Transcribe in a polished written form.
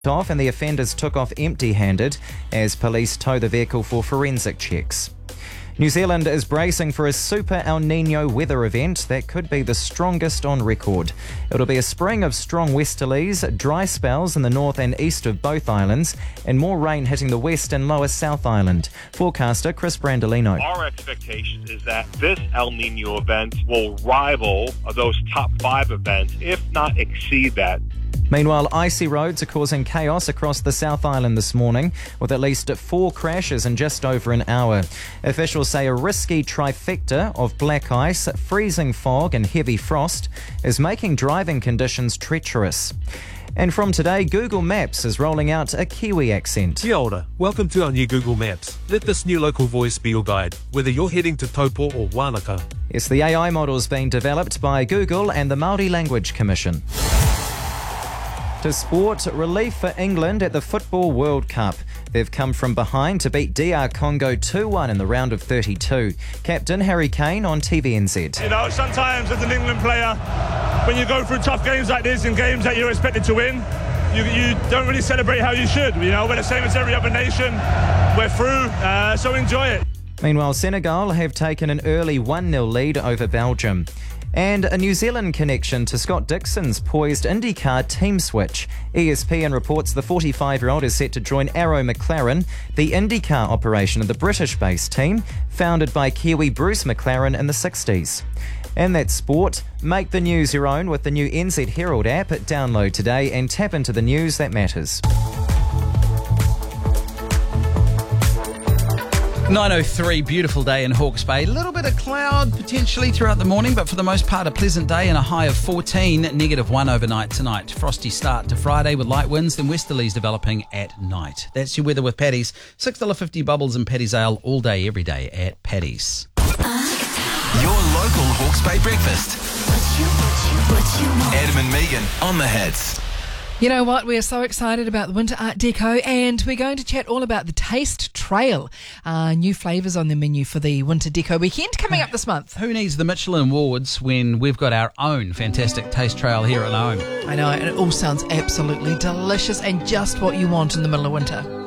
off and the offenders took off empty-handed as police tow the vehicle for forensic checks. New Zealand is bracing for a super El Niño weather event that could be the strongest on record. It'll be a spring of strong westerlies, dry spells in the north and east of both islands, and more rain hitting the west and lower South Island. Forecaster Chris Brandolino. Our expectation is that this El Niño event will rival those top 5 events, if not exceed that. Meanwhile, icy roads are causing chaos across the South Island this morning, with at least 4 crashes in just over an hour. Officials say a risky trifecta of black ice, freezing fog and heavy frost is making driving conditions treacherous. And from today, Google Maps is rolling out a Kiwi accent. Kia ora. Welcome to our new Google Maps. Let this new local voice be your guide, whether you're heading to Taupo or Wanaka. Yes, the AI model is being developed by Google and the Māori Language Commission. To sport, relief for England at the Football World Cup. They've come from behind to beat DR Congo 2-1 in the round of 32. Captain Harry Kane on TVNZ. You know, sometimes as an England player, when you go through tough games like this and games that you're expected to win, you don't really celebrate how you should. You know, we're the same as every other nation. We're through, so enjoy it. Meanwhile, Senegal have taken an early 1-0 lead over Belgium. And a New Zealand connection to Scott Dixon's poised IndyCar team switch. ESPN reports the 45-year-old is set to join Arrow McLaren, the IndyCar operation of the British-based team, founded by Kiwi Bruce McLaren in the 60s. And that's sport. Make the news your own with the new NZ Herald app. Download today and tap into the news that matters. 9:03, beautiful day in Hawke's Bay. A little bit of cloud potentially throughout the morning, but for the most part a pleasant day and a high of 14, -1 overnight tonight. Frosty start to Friday with light winds, then westerlies developing at night. That's your weather with Paddy's. $6.50 bubbles and Paddy's Ale all day, every day at Paddy's. Your local Hawke's Bay breakfast. Adam and Megan on the hits. You know what? We are so excited about the Winter Art Deco, and we're going to chat all about the Taste Trail. New flavours on the menu for the Winter Deco weekend coming up this month. Who needs the Michelin Awards when we've got our own fantastic Taste Trail here at home? I know, and it all sounds absolutely delicious and just what you want in the middle of winter.